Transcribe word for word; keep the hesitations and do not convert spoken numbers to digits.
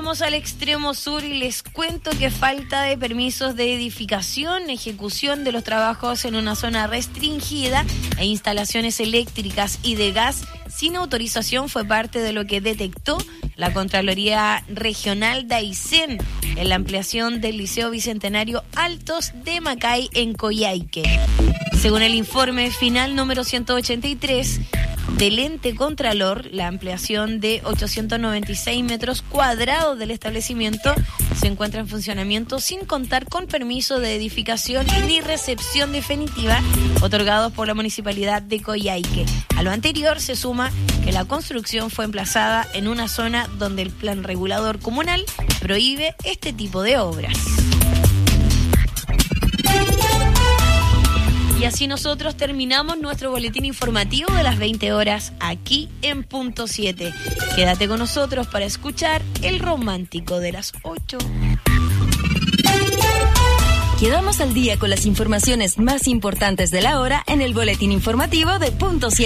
vamos al extremo sur y les cuento que falta de permisos de edificación, ejecución de los trabajos en una zona restringida e instalaciones eléctricas y de gas sin autorización fue parte de lo que detectó la Contraloría Regional de Aysén en la ampliación del Liceo Bicentenario Altos de Macay en Coyhaique. Según el informe final número ciento ochenta y tres del ente Contralor, la ampliación de ochocientos noventa y seis metros cuadrados del establecimiento se encuentra en funcionamiento sin contar con permiso de edificación ni recepción definitiva otorgados por la Municipalidad de Coyhaique. A lo anterior se suma que la construcción fue emplazada en una zona donde el plan regulador comunal prohíbe este tipo de obras. Y así nosotros terminamos nuestro boletín informativo de las veinte horas aquí en Punto siete. Quédate con nosotros para escuchar el romántico de las ocho. Quedamos al día con las informaciones más importantes de la hora en el boletín informativo de Punto siete.